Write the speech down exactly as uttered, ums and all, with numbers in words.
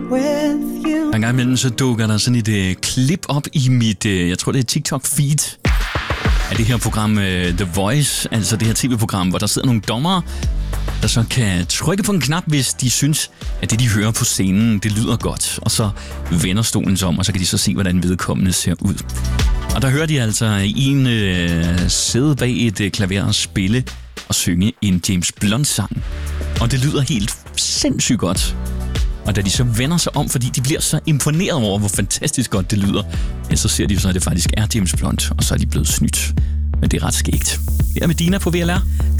with you. En gang imellem så dukker der sådan et øh, klip op i mit, øh, jeg tror det er TikTok-feed af det her program øh, The Voice, altså det her tv-program, hvor der sidder nogle dommere, der så kan trykke på en knap, hvis de synes, at det, de hører på scenen, det lyder godt. Og så vender stolen sig om, og så kan de så se, hvordan vedkommende ser ud. Og der hører de altså en øh, sidde bag et øh, klaver og spille og synge en James Blunt-sang. Og det lyder helt sindssygt godt. Og da de så vender sig om, fordi de bliver så imponeret over, hvor fantastisk godt det lyder, ja, så ser de jo så, at det faktisk er James Blunt, og så er de blevet snydt. Men det er ret skægt. Her med Dina på V L R.